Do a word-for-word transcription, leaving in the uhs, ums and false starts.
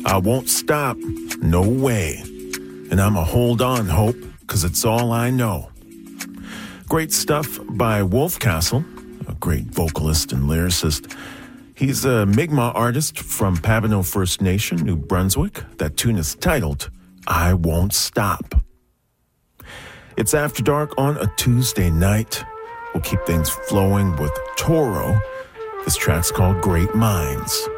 I won't stop, no way. And I'ma hold on, Hope, cause it's all I know. Great stuff by Wolf Castle, a great vocalist and lyricist. He's a Mi'kmaq artist from Pabineau First Nation, New Brunswick. That tune is titled, I Won't Stop. It's After Dark on a Tuesday night. We'll keep things flowing with Toro. This track's called Great Minds.